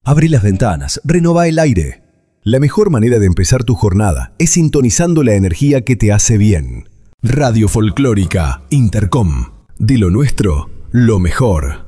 Abrí las ventanas, renová el aire. La mejor manera de empezar tu jornada es sintonizando la energía que te hace bien. Radio Folclórica Intercom. De lo nuestro, lo mejor.